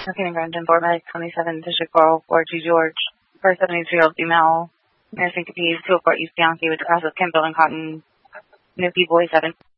Looking in Brandon, Fort Medic 27, District 404 George. For 73-year-old female, nursing confused to a Fort Use Bianchi with depressive Kim Bill and Cotton, New Boy 7.